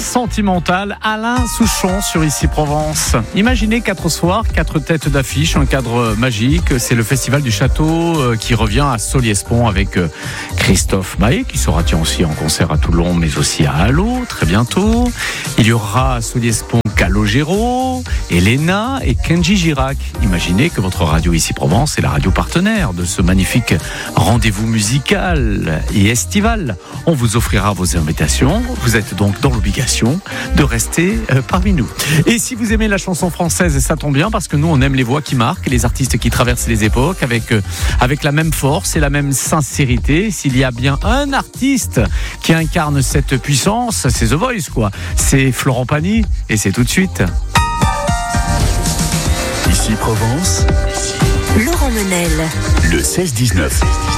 sentimentale, Alain Souchon sur Ici Provence. Imaginez 4 soirs, 4 têtes d'affiche, un cadre magique. C'est le festival du château qui revient à Solliès-Pont avec Christophe Maé qui sera aussi en concert à Toulon mais aussi à Allo très bientôt. Il y aura à Solliès-Pont Calogero, Elena et Kenji Girac. Imaginez que votre radio Ici Provence est la radio partenaire de ce magnifique rendez-vous musical et estival. On vous offrira vos invitations. Vous êtes donc dans l'obligation de rester parmi nous. Et si vous aimez la chanson française, ça tombe bien parce que nous on aime les voix qui marquent, les artistes qui traversent les époques avec la même force et la même sincérité. S'il y a bien un artiste qui incarne cette puissance, c'est The Voice quoi. C'est Florent Pagny et c'est tout de suite. Ici Provence, Laurent Menel. le 16-19.